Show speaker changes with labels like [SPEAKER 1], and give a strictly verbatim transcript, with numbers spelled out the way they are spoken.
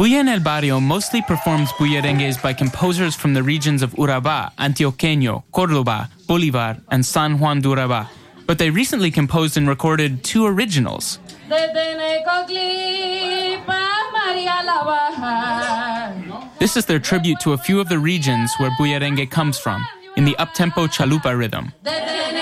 [SPEAKER 1] Bulla en el Barrio mostly performs bullerengues by composers from the regions of Urabá, Antioqueño, Córdoba, Bolívar, and San Juan de Urabá. But they recently composed and recorded two originals. This is their tribute to a few of the regions where bullerengue comes from, in the uptempo chalupa rhythm.